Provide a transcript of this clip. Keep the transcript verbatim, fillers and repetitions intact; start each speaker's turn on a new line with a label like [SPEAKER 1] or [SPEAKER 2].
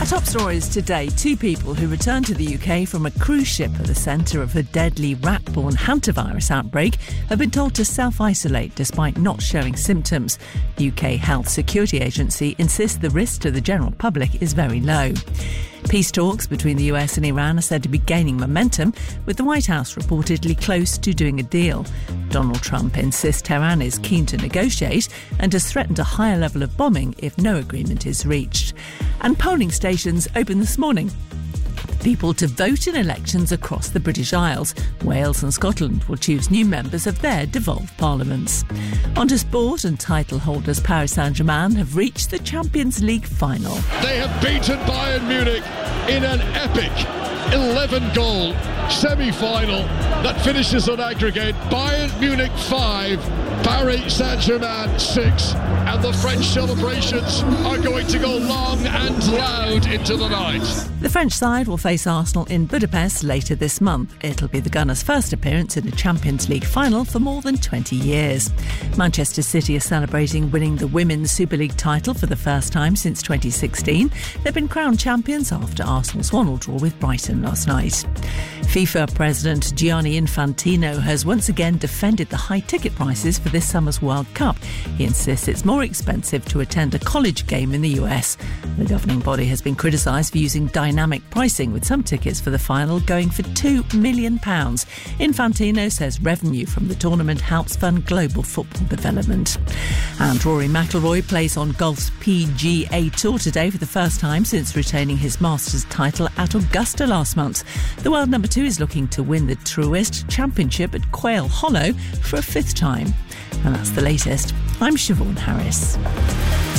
[SPEAKER 1] Our top stories today. Two people who returned to the U K from a cruise ship at the centre of the deadly rat-borne hantavirus outbreak have been told to self-isolate despite not showing symptoms. The U K Health Security Agency insists the risk to the general public is very low. Peace talks between the U S and Iran are said to be gaining momentum, with the White House reportedly close to doing a deal. Donald Trump insists Tehran is keen to negotiate and has threatened a higher level of bombing if no agreement is reached. And polling stations open this morning. People to vote in elections across the British Isles. Wales and Scotland will choose new members of their devolved parliaments. On to sport, and title holders Paris Saint-Germain have reached the Champions League final.
[SPEAKER 2] They have beaten Bayern Munich in an epic eleven-goal semi-final that finishes on aggregate. Bayern Munich five, Paris Saint-Germain six, and the French celebrations are going to go long and loud into the night.
[SPEAKER 1] The French side will face Arsenal in Budapest later this month. It'll be the Gunners' first appearance in a Champions League final for more than twenty years. Manchester City are celebrating winning the Women's Super League title for the first time since twenty sixteen. They've been crowned champions after Arsenal's one all draw with Brighton last night. FIFA President Gianni Infantino has once again defended the high ticket prices for this summer's World Cup. He insists it's more expensive to attend a college game in the U S. The governing body has been criticised for using dynamic pricing, with some tickets for the final going for two million pounds. Infantino says revenue from the tournament helps fund global football development. And Rory McIlroy plays on golf's P G A Tour today for the first time since retaining his Masters title at Augusta last month. The world number two is looking to win the Truist Championship at Quail Hollow for a fifth time. And that's the latest. I'm Siobhan Harris.